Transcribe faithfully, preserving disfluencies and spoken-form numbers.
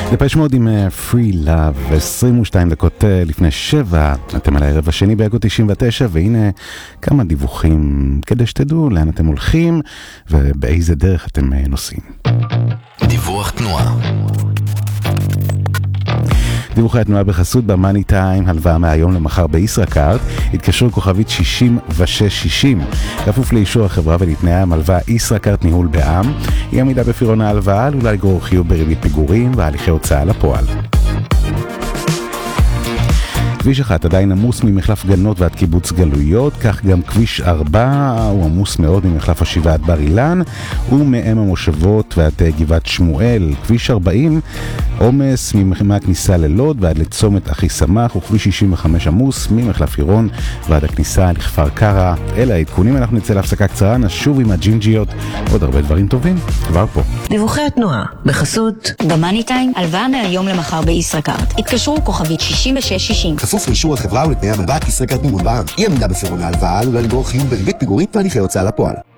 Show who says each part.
Speaker 1: דפש מוד עם Free Love, עשרים ושתיים דקות לפני שבע, אתם על הערב השני באגו תשעים ותשע, והנה כמה דיווחים כדי שתדעו לאן אתם הולכים ובאיזה דרך אתם נוסעים.
Speaker 2: דיווח תנועה.
Speaker 1: דיווחי התנועה בחסות במאני טיים, הלוואה מהיום למחר בישראכרט, התקשרו כוכבית שישים ושש שישים, כפוף לאישור החברה ולתנאי המלווה. ישראכרט ניהול בע"מ, היא עמידה בפירעון ההלוואה עלולה לגרור חיוב בריבית פיגורים והליכי הוצאה לפועל. כביש אחת עדיין עמוס ממחלף גנות ועד קיבוץ גלויות, כך גם כביש ארבע הוא עמוס מאוד ממחלף השבעה עד בר אילן ומאם המושבות ועד גבעת שמואל. כביש ארבעים עומס מהכניסה ללוד ועד לצומת אחי שמח, וכביש שישים וחמש עמוס ממחלף עירון ועד הכניסה לכפר קרע. אלה העדכונים, אנחנו נצא להפסקה קצרה, נשוב עם הג'ינג'יות, עוד הרבה דברים טובים כבר פה.
Speaker 3: דיווחי התנועה בחסות
Speaker 4: במאני טיים, הלוואה מהיום למחר בישראכרט, התקשרו כוכבית שישים ושש שישים,
Speaker 5: כפוף לאישור החברה ולתנאי המלווה. ישראכרט ניהול בע"מ, היא עמידה בפירעון ההלוואה עלולה לגרור חיוב בריבית פיגורים והליכי הוצאה לפועל.